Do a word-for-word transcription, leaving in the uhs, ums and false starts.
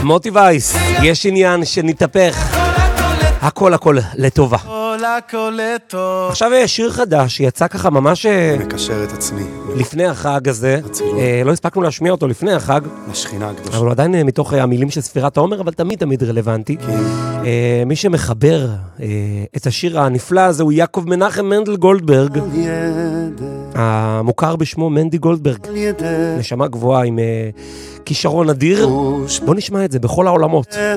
מוטי וייס, יש עניין שנתהפך, הכל הכל לטובה. עכשיו יש שיר חדש שיצא ככה ממש מקשר את עצמי לפני החג הזה, לא הספקנו להשמיע אותו לפני החג, לשכינה הקדושה. אבל עדיין מתוך המילים של ספירת העומר, אבל תמיד תמיד רלוונטי. מי שמחבר את השיר הנפלא הזה הוא יעקב מנחם מנדל גולדברג, המוכר בשמו מנדי גולדברג, נשמה גבוהה עם כישרון אדיר. בוא נשמע את זה בכל העולמות.